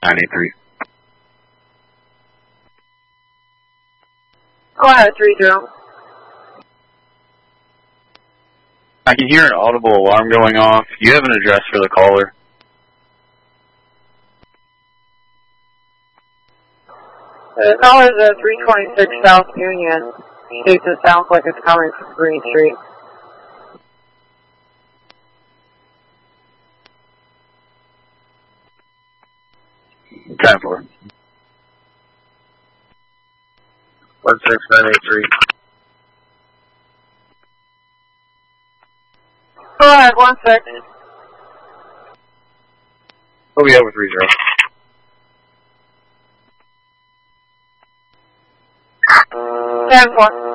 93. Go ahead, 30. I can hear an audible alarm going off. Do you have an address for the caller? The caller is at 326 South Union. States it sounds like it's coming from Green Street. Time for 16983. Go ahead, 16. What we have with 30? 10-4.